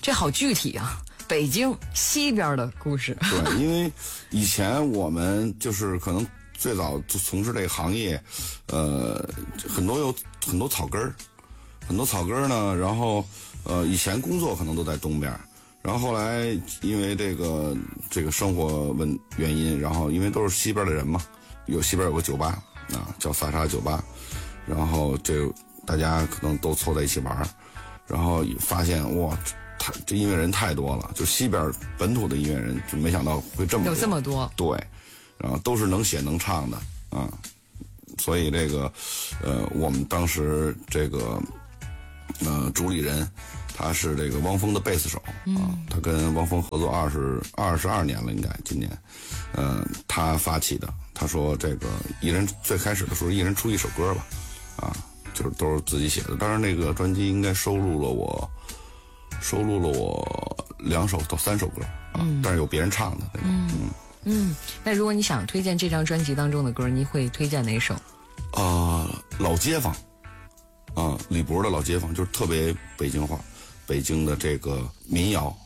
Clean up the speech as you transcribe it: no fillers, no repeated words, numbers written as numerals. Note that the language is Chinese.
这好具体啊。北京西边的故事。 对，因为以前我们就是可能最早从事这个行业，有很多草根儿，呢。然后以前工作可能都在东边，然后后来因为这个生活原因，然后因为都是西边的人嘛，西边有个酒吧啊，叫萨沙酒吧，然后大家可能都凑在一起玩，然后发现哇。这音乐人太多了，就西边本土的音乐人，就没想到会这么多， 有这么多。 对，然后都是能写能唱的啊，所以我们当时主理人他是这个汪峰的贝斯手啊，他跟汪峰合作22年了，应该今年，他发起的，他说一人最开始的时候一人出一首歌吧，啊，就是都是自己写的，当然那个专辑应该收录了我2首到3首歌啊，但是有别人唱的那种。 那如果你想推荐这张专辑当中的歌，你会推荐哪首？ 老街坊啊，李博的老街坊就是特别北京话，北京的这个民谣